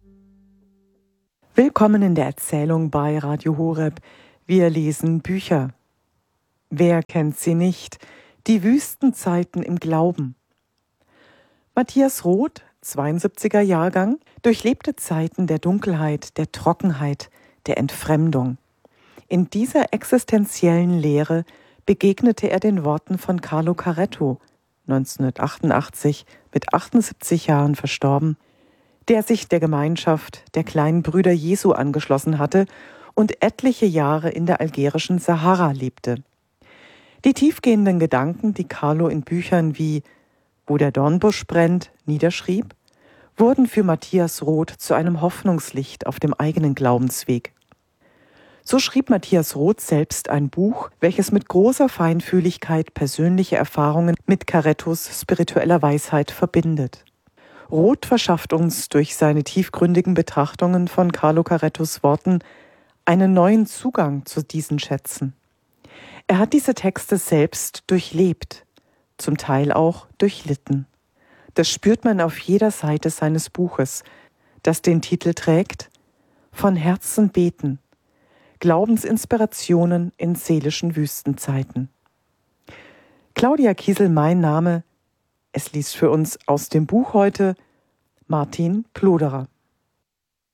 Willkommen in der Erzählung bei Radio Horeb. Wir lesen Bücher. Wer kennt sie nicht? Die Wüstenzeiten im Glauben. Matthias Roth, 72er Jahrgang, durchlebte Zeiten der Dunkelheit, der Trockenheit, der Entfremdung. In dieser existenziellen Lehre begegnete er den Worten von Carlo Caretto, 1988 mit 78 Jahren verstorben, der sich der Gemeinschaft der kleinen Brüder Jesu angeschlossen hatte und etliche Jahre in der algerischen Sahara lebte. Die tiefgehenden Gedanken, die Carlo in Büchern wie Wo der Dornbusch brennt niederschrieb, wurden für Matthias Roth zu einem Hoffnungslicht auf dem eigenen Glaubensweg. So schrieb Matthias Roth selbst ein Buch, welches mit großer Feinfühligkeit persönliche Erfahrungen mit Carettos spiritueller Weisheit verbindet. Roth verschafft uns durch seine tiefgründigen Betrachtungen von Carlo Carettos Worten einen neuen Zugang zu diesen Schätzen. Er hat diese Texte selbst durchlebt, zum Teil auch durchlitten. Das spürt man auf jeder Seite seines Buches, das den Titel trägt Von Herzen beten, Glaubensinspirationen in seelischen Wüstenzeiten. Claudia Kiesel, mein Name. Es liest für uns aus dem Buch heute Martin Ploderer.